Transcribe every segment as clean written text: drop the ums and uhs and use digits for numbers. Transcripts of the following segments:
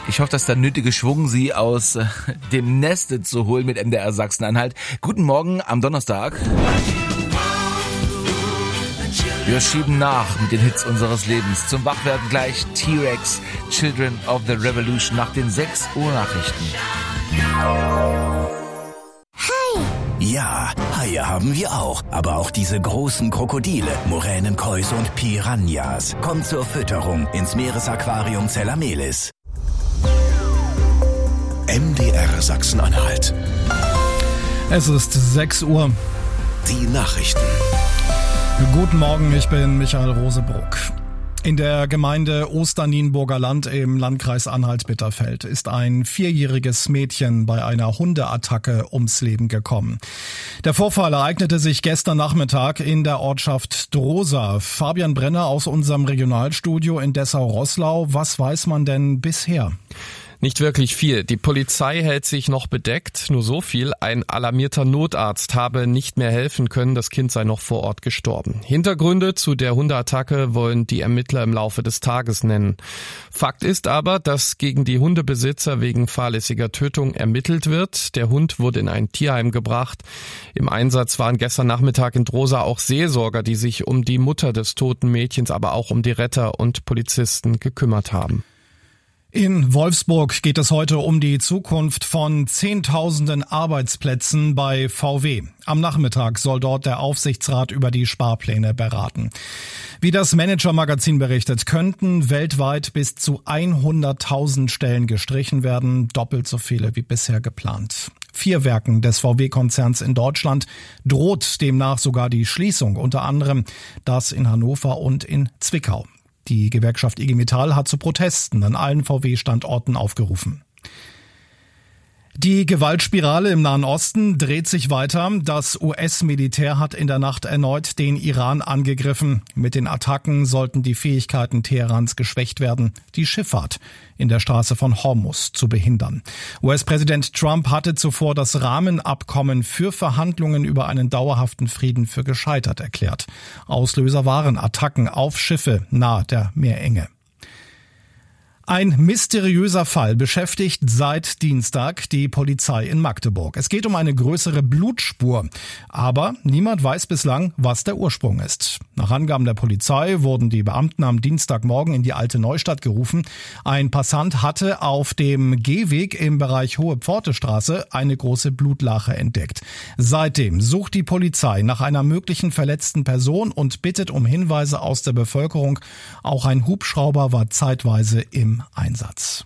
Ich hoffe, dass der nötige Schwung Sie aus dem Neste zu holen mit MDR Sachsen-Anhalt. Guten Morgen am Donnerstag. Wir schieben nach mit den Hits unseres Lebens. Zum Wachwerden gleich T-Rex, Children of the Revolution nach den 6 Uhr Nachrichten. Ja, Haie haben wir auch, aber auch diese großen Krokodile, Moränenkäuse und Piranhas. Kommt zur Fütterung ins Meeresaquarium Zellamelis. MDR Sachsen-Anhalt. Es ist 6 Uhr. Die Nachrichten. Guten Morgen, ich bin Michael Rosebruck. In der Gemeinde Osternienburger Land im Landkreis Anhalt-Bitterfeld ist ein 4-jähriges Mädchen bei einer Hundeattacke ums Leben gekommen. Der Vorfall ereignete sich gestern Nachmittag in der Ortschaft Drosa. Fabian Brenner aus unserem Regionalstudio in Dessau-Roßlau. Was weiß man denn bisher? Nicht wirklich viel. Die Polizei hält sich noch bedeckt. Nur so viel: ein alarmierter Notarzt habe nicht mehr helfen können. Das Kind sei noch vor Ort gestorben. Hintergründe zu der Hundeattacke wollen die Ermittler im Laufe des Tages nennen. Fakt ist aber, dass gegen die Hundebesitzer wegen fahrlässiger Tötung ermittelt wird. Der Hund wurde in ein Tierheim gebracht. Im Einsatz waren gestern Nachmittag in Drosa auch Seelsorger, die sich um die Mutter des toten Mädchens, aber auch um die Retter und Polizisten gekümmert haben. In Wolfsburg geht es heute um die Zukunft von Zehntausenden Arbeitsplätzen bei VW. Am Nachmittag soll dort der Aufsichtsrat über die Sparpläne beraten. Wie das Manager-Magazin berichtet, könnten weltweit bis zu 100.000 Stellen gestrichen werden, doppelt so viele wie bisher geplant. 4 Werken des VW-Konzerns in Deutschland droht demnach sogar die Schließung, unter anderem das in Hannover und in Zwickau. Die Gewerkschaft IG Metall hat zu Protesten an allen VW-Standorten aufgerufen. Die Gewaltspirale im Nahen Osten dreht sich weiter. Das US-Militär hat in der Nacht erneut den Iran angegriffen. Mit den Attacken sollten die Fähigkeiten Teherans geschwächt werden, die Schifffahrt in der Straße von Hormuz zu behindern. US-Präsident Trump hatte zuvor das Rahmenabkommen für Verhandlungen über einen dauerhaften Frieden für gescheitert erklärt. Auslöser waren Attacken auf Schiffe nahe der Meerenge. Ein mysteriöser Fall beschäftigt seit Dienstag die Polizei in Magdeburg. Es geht um eine größere Blutspur, aber niemand weiß bislang, was der Ursprung ist. Nach Angaben der Polizei wurden die Beamten am Dienstagmorgen in die Alte Neustadt gerufen. Ein Passant hatte auf dem Gehweg im Bereich Hohe Pfortestraße eine große Blutlache entdeckt. Seitdem sucht die Polizei nach einer möglichen verletzten Person und bittet um Hinweise aus der Bevölkerung. Auch ein Hubschrauber war zeitweise im Einsatz.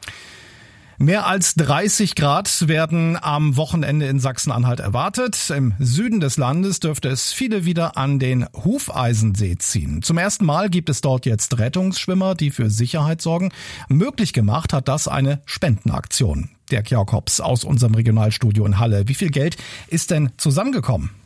Mehr als 30 Grad werden am Wochenende in Sachsen-Anhalt erwartet. Im Süden des Landes dürfte es viele wieder an den Hufeisensee ziehen. Zum ersten Mal gibt es dort jetzt Rettungsschwimmer, die für Sicherheit sorgen. Möglich gemacht hat das eine Spendenaktion. Dirk Jakobs aus unserem Regionalstudio in Halle. Wie viel Geld ist denn zusammengekommen?